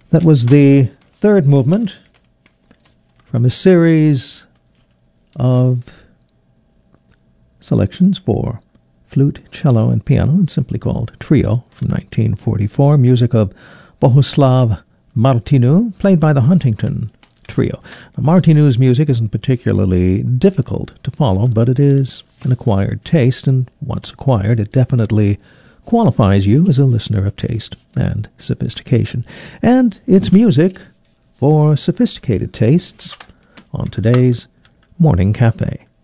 That was the third movement from a series of selections for flute, cello, and piano. It's simply called Trio from 1944, music of Bohuslav Martinu, played by the Huntington Trio. Now, Martinu's music isn't particularly difficult to follow, but it is an acquired taste, and once acquired, it definitely qualifies you as a listener of taste and sophistication. And it's music for sophisticated tastes on today's Morning Cafe.